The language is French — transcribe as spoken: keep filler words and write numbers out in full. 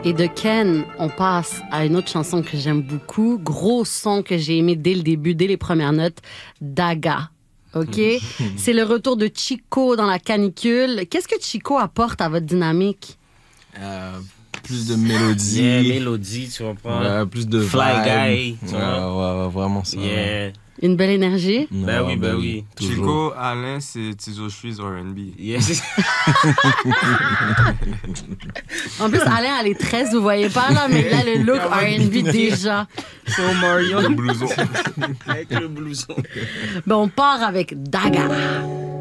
Et de Ken, on passe à une autre chanson que j'aime beaucoup. Gros son que j'ai aimé dès le début, dès les premières notes. Daga. OK? C'est le retour de Chico dans la canicule. Qu'est-ce que Chico apporte à votre dynamique? Euh, plus de mélodie. Yeah, mélodie, tu comprends? Ouais, plus de Fly vibe. guy, tu ouais, vois? ouais, ouais, vraiment ça. Yeah. Une belle énergie? Ben oui, ben oui. Toujours. Chico, Alain, c'est Tizo Suisse R and B. Yes. En plus, Alain, elle est très, vous voyez pas là, mais là, le look R and B déjà. So Mario. Le blouson. Avec le blouson. Ben, on part avec Daga.